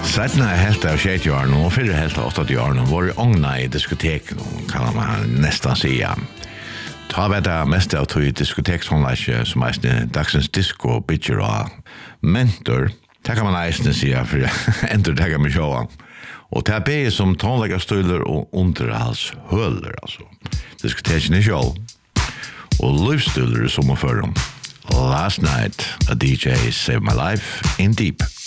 Sedan helt av 60 år och för helt av 80 år nu var det ångna i diskotek kan man nästan säga. Ta vet det mest av två diskotekshållare som är dagsens disco bitcher och mentor. Det kan man nästan säga för ändå ta mig show. Och det är som tonlägga stolar och underhållshöller alltså. Diskoteken är show. Och livsstolar som för dem. Last night a DJ saved my life in deep.